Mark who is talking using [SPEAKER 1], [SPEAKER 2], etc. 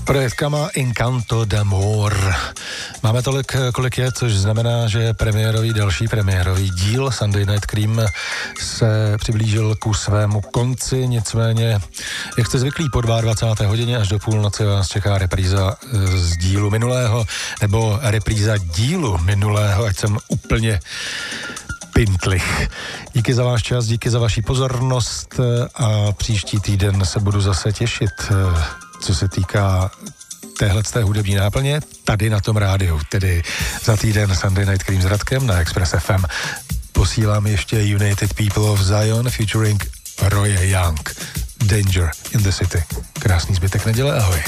[SPEAKER 1] Projekt Kama Incanto d'Amor. Máme tolik, kolik je, což znamená, že další premiérový díl Sunday Night Cream se přiblížil ku svému konci, nicméně, jak jste zvyklí, po 22. hodině až do půlnoci vás čeká repríza z dílu minulého, nebo repríza dílu minulého, ať jsem úplně pintlich. Díky za váš čas, díky za vaši pozornost a příští týden se budu zase těšit, co se týká téhleté hudební náplně, tady na tom rádiu, tedy za týden Sunday Night Cream s Radkem na Express FM. Posílám ještě United People of Zion featuring Roye Young. Danger in the City. Krásný zbytek neděle, ahoj.